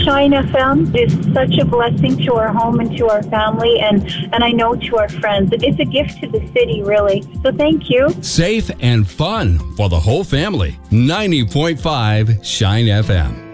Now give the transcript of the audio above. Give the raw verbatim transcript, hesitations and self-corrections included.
Shine F M is such a blessing to our home and to our family, and, and I know to our friends. It's a gift to the city, really. So thank you. Safe and fun for the whole family. ninety point five Shine F M.